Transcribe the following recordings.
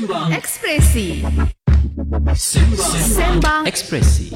Ekspresi. Sembang Ekspresi.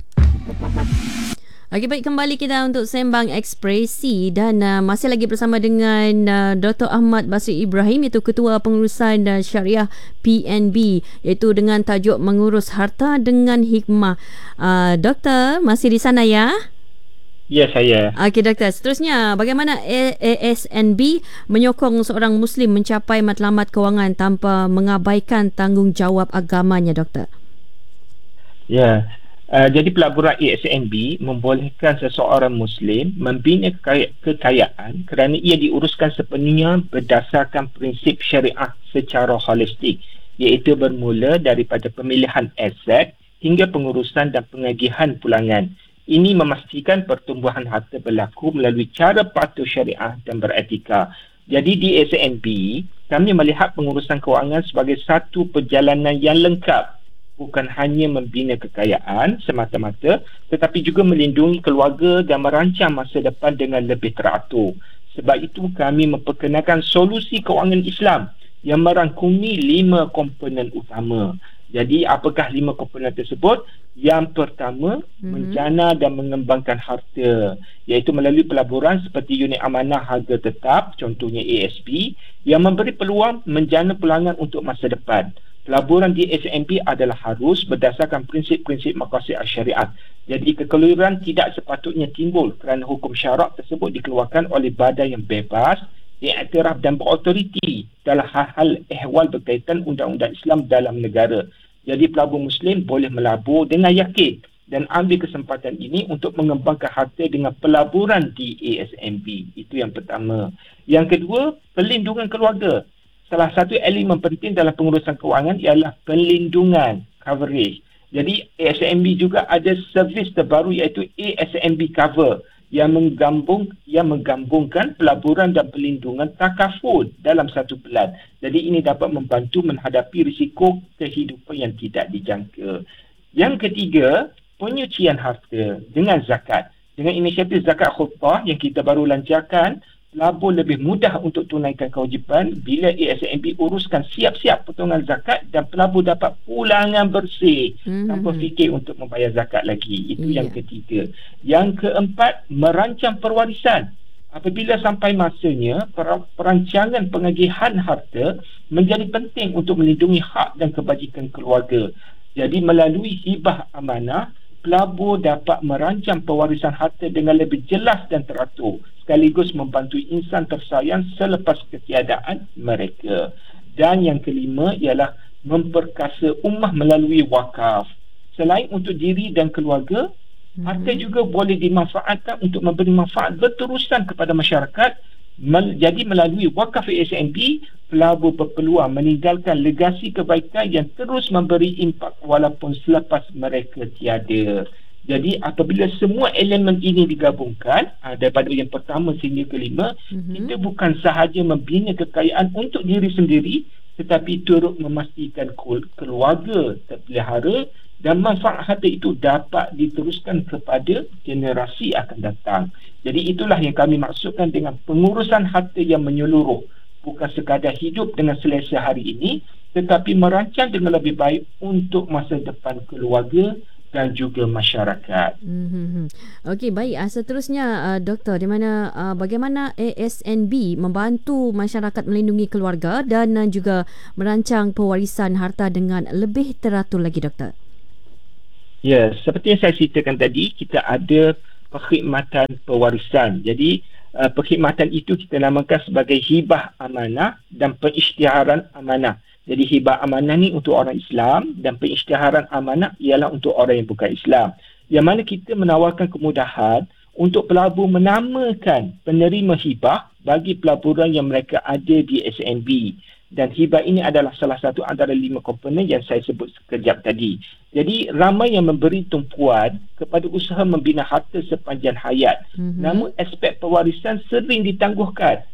Okey, baik, kembali kita untuk Sembang Ekspresi dan masih lagi bersama dengan Dr. Ahmad Basri Ibrahim, iaitu Ketua Pengurusan Syariah PNB, iaitu dengan tajuk Mengurus Harta dengan Hikmah. Doktor, masih di sana ya? Ya, saya. Okey, Doktor. Seterusnya, bagaimana ASNB menyokong seorang Muslim mencapai matlamat kewangan tanpa mengabaikan tanggungjawab agamanya, Doktor? Ya. Jadi pelaburan ASNB membolehkan seseorang Muslim membina kekayaan kerana ia diuruskan sepenuhnya berdasarkan prinsip syariah secara holistik, iaitu bermula daripada pemilihan aset hingga pengurusan dan pengagihan pulangan. Ini memastikan pertumbuhan harta berlaku melalui cara patuh syariah dan beretika. Jadi di ASNB, kami melihat pengurusan kewangan sebagai satu perjalanan yang lengkap. Bukan hanya membina kekayaan semata-mata, tetapi juga melindungi keluarga dan merancang masa depan dengan lebih teratur. Sebab itu kami memperkenalkan solusi kewangan Islam yang merangkumi 5 komponen utama. Jadi apakah 5 komponen tersebut? Yang pertama, menjana dan mengembangkan harta, iaitu melalui pelaburan seperti unit amanah harga tetap, contohnya ASB, yang memberi peluang menjana pulangan untuk masa depan. Pelaburan di ASNB adalah harus berdasarkan prinsip-prinsip maqasid syariat. Jadi kekeliruan tidak sepatutnya timbul kerana hukum syarak tersebut dikeluarkan oleh badan yang bebas, diiktiraf dan berautoriti dalam hal-hal ehwal berkaitan undang-undang Islam dalam negara. Jadi pelabur Muslim boleh melabur dengan yakin dan ambil kesempatan ini untuk mengembangkan harta dengan pelaburan di ASNB. Itu yang pertama. Yang kedua, perlindungan keluarga. Salah satu elemen penting dalam pengurusan kewangan ialah perlindungan, coverage. Jadi ASNB juga ada servis terbaru iaitu ASNB Cover yang menggabungkan pelaburan dan perlindungan takaful dalam satu pelan. Jadi ini dapat membantu menghadapi risiko kehidupan yang tidak dijangka. Yang ketiga, penyucian harta dengan zakat. Dengan inisiatif zakat khutbah yang kita baru lancarkan, pelabur lebih mudah untuk tunaikan kewajipan bila ASNB uruskan siap-siap potongan zakat dan pelabur dapat pulangan bersih tanpa fikir untuk membayar zakat lagi. Itu yang ketiga. Yang keempat, merancang perwarisan. Apabila sampai masanya, perancangan pengagihan harta menjadi penting untuk melindungi hak dan kebajikan keluarga. Jadi melalui hibah amanah, pelabur dapat merancang pewarisan harta dengan lebih jelas dan teratur, sekaligus membantu insan tersayang selepas ketiadaan mereka. Dan yang kelima ialah memperkasa ummah melalui wakaf. Selain untuk diri dan keluarga, harta juga boleh dimanfaatkan untuk memberi manfaat berterusan kepada masyarakat. Jadi melalui wakaf ASNB, pelabur berpeluang meninggalkan legasi kebaikan yang terus memberi impak walaupun selepas mereka tiada. Jadi apabila semua elemen ini digabungkan, daripada yang pertama sehingga kelima, kita bukan sahaja membina kekayaan untuk diri sendiri, tetapi turut memastikan keluarga terpelihara dan manfaat harta itu dapat diteruskan kepada generasi akan datang. Jadi itulah yang kami maksudkan dengan pengurusan harta yang menyeluruh. Bukan sekadar hidup dengan selesa hari ini, tetapi merancang dengan lebih baik untuk masa depan keluarga dan juga masyarakat. Okey, baik. Seterusnya, Doktor, di mana bagaimana ASNB membantu masyarakat melindungi keluarga dan juga merancang pewarisan harta dengan lebih teratur lagi, Doktor? Ya, seperti yang saya ceritakan tadi, kita ada perkhidmatan pewarisan. Jadi, perkhidmatan itu kita namakan sebagai hibah amanah dan pengisytiharan amanah. Jadi hibah amanah ni untuk orang Islam dan pengisytiharan amanah ialah untuk orang yang bukan Islam. Yang mana kita menawarkan kemudahan untuk pelabur menamakan penerima hibah bagi pelaburan yang mereka ada di ASNB. Dan hibah ini adalah salah satu antara 5 komponen yang saya sebut sekejap tadi. Jadi ramai yang memberi tumpuan kepada usaha membina harta sepanjang hayat. Namun aspek pewarisan sering ditangguhkan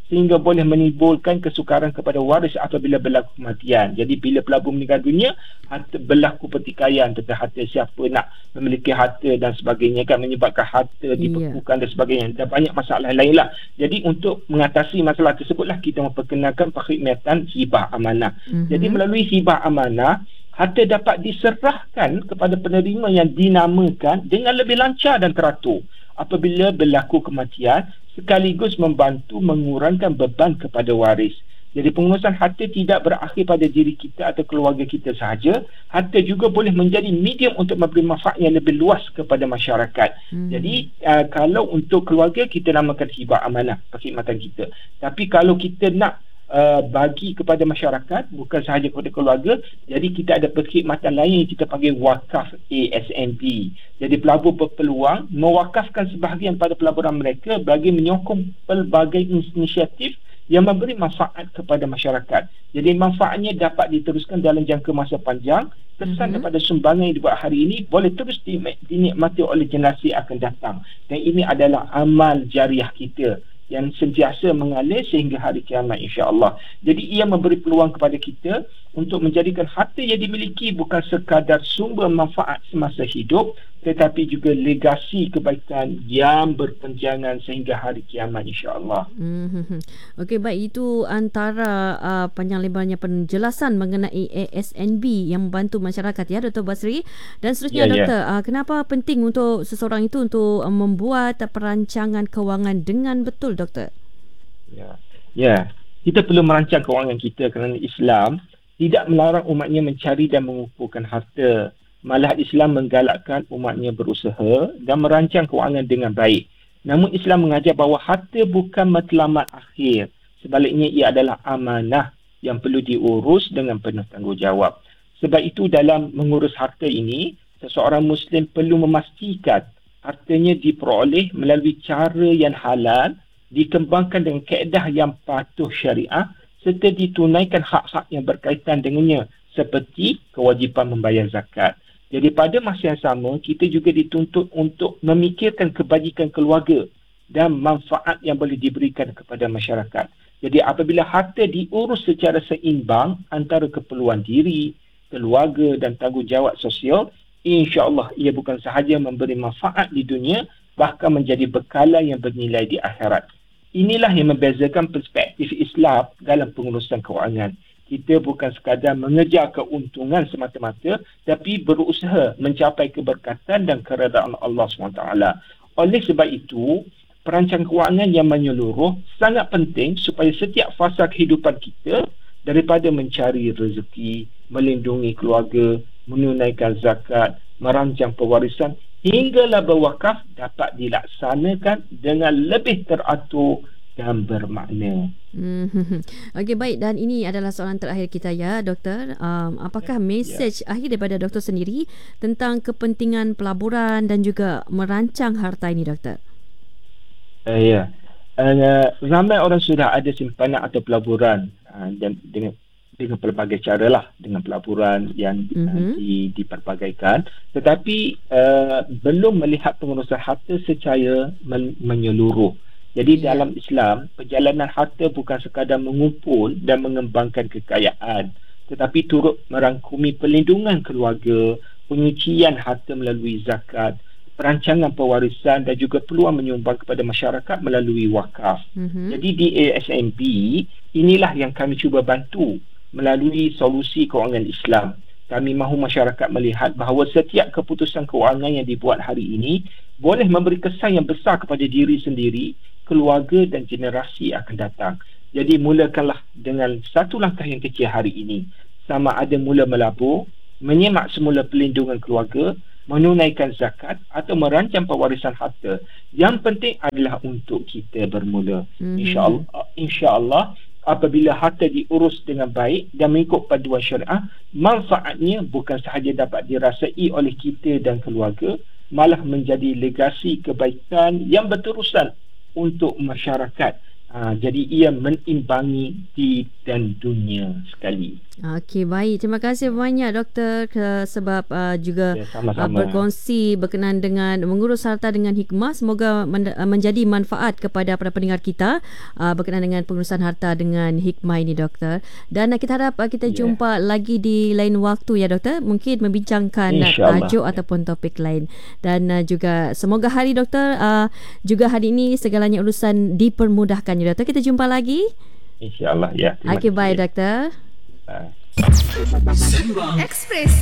sehingga boleh menimbulkan kesukaran kepada waris apabila berlaku kematian. Jadi bila pelabur meninggal dunia, harta berlaku pertikaian tentang harta, siapa nak memiliki harta dan sebagainya, kan menyebabkan harta dibekukan dan sebagainya, dan banyak masalah lain lah. Jadi untuk mengatasi masalah tersebutlah kita memperkenalkan perkhidmatan hibah amanah. Jadi melalui hibah amanah, harta dapat diserahkan kepada penerima yang dinamakan dengan lebih lancar dan teratur apabila berlaku kematian, sekaligus membantu mengurangkan beban kepada waris. Jadi pengurusan harta tidak berakhir pada diri kita atau keluarga kita sahaja. Harta juga boleh menjadi medium untuk memberi manfaat yang lebih luas kepada masyarakat. Jadi kalau untuk keluarga, kita namakan hibah amanah, perkhidmatan kita. Tapi kalau kita nak bagi kepada masyarakat, bukan sahaja kepada keluarga, jadi kita ada perkhidmatan lain yang kita panggil wakaf ASNB. Jadi pelabur berpeluang mewakafkan sebahagian pada pelaburan mereka bagi menyokong pelbagai inisiatif yang memberi manfaat kepada masyarakat. Jadi manfaatnya dapat diteruskan dalam jangka masa panjang. Kesan daripada sumbangan yang dibuat hari ini boleh terus dinikmati oleh generasi akan datang. Dan ini adalah amal jariah kita yang sentiasa mengalir sehingga hari kiamat, insya-Allah. Jadi ia memberi peluang kepada kita untuk menjadikan harta yang dimiliki bukan sekadar sumber manfaat semasa hidup, tetapi juga legasi kebaikan yang berpanjangan sehingga hari kiamat, insya-Allah. Okey, baik, itu antara panjang lebarnya penjelasan mengenai ASNB yang membantu masyarakat, ya Dr. Basri. Dan seterusnya, Doktor, kenapa penting untuk seseorang itu untuk membuat perancangan kewangan dengan betul, Doktor? Ya, kita perlu merancang kewangan kita kerana Islam tidak melarang umatnya mencari dan mengumpulkan harta. Malah Islam menggalakkan umatnya berusaha dan merancang kewangan dengan baik. Namun Islam mengajar bahawa harta bukan matlamat akhir. Sebaliknya ia adalah amanah yang perlu diurus dengan penuh tanggungjawab. Sebab itu dalam mengurus harta ini, seseorang Muslim perlu memastikan hartanya diperoleh melalui cara yang halal, dikembangkan dengan kaedah yang patuh syariah, serta ditunaikan hak-hak yang berkaitan dengannya seperti kewajipan membayar zakat. Jadi pada masa yang sama, kita juga dituntut untuk memikirkan kebajikan keluarga dan manfaat yang boleh diberikan kepada masyarakat. Jadi apabila harta diurus secara seimbang antara keperluan diri, keluarga dan tanggungjawab sosial, insya-Allah ia bukan sahaja memberi manfaat di dunia, bahkan menjadi bekalan yang bernilai di akhirat. Inilah yang membezakan perspektif Islam dalam pengurusan kewangan. Kita bukan sekadar mengejar keuntungan semata-mata, tapi berusaha mencapai keberkatan dan keredaan Allah SWT. Oleh sebab itu, perancangan kewangan yang menyeluruh sangat penting supaya setiap fasa kehidupan kita, daripada mencari rezeki, melindungi keluarga, menunaikan zakat, merancang pewarisan, hinggalah berwakaf, dapat dilaksanakan dengan lebih teratur dan bermakna. Okey, baik, dan ini adalah soalan terakhir kita, ya Doktor. Apakah mesej akhir daripada Doktor sendiri tentang kepentingan pelaburan dan juga merancang harta ini, Doktor? Ramai orang sudah ada simpanan atau pelaburan dan dengan pelbagai cara lah, dengan pelaburan yang diperbagaikan, tetapi belum melihat pengurusan harta secara menyeluruh. Jadi dalam Islam, perjalanan harta bukan sekadar mengumpul dan mengembangkan kekayaan, tetapi turut merangkumi perlindungan keluarga, penyucian harta melalui zakat, perancangan pewarisan dan juga peluang menyumbang kepada masyarakat melalui wakaf. Jadi di ASNB, inilah yang kami cuba bantu melalui solusi kewangan Islam. Kami mahu masyarakat melihat bahawa setiap keputusan kewangan yang dibuat hari ini boleh memberi kesan yang besar kepada diri sendiri, keluarga dan generasi akan datang. Jadi mulakanlah dengan satu langkah yang kecil hari ini. Sama ada mula melabur, menyemak semula perlindungan keluarga, menunaikan zakat atau merancang pewarisan harta. Yang penting adalah untuk kita bermula. InsyaAllah apabila harta diurus dengan baik dan mengikut panduan syariah, manfaatnya bukan sahaja dapat dirasai oleh kita dan keluarga, malah menjadi legasi kebaikan yang berterusan untuk masyarakat Jadi ia menimbangi di dan dunia sekali. Okey, baik. Terima kasih banyak doktor sebab juga Sama-sama. berkongsi berkenaan dengan mengurus harta dengan hikmah. Semoga menjadi manfaat kepada para pendengar kita berkenaan dengan pengurusan harta dengan hikmah ini doktor. Dan kita harap kita jumpa lagi di lain waktu ya doktor. Mungkin membincangkan tajuk ataupun topik lain. Dan juga semoga hari doktor juga hari ini segalanya urusan dipermudahkan ya doktor. Kita jumpa lagi. InsyaAllah ya. Okey, baik doktor. Sembang Ekspresi.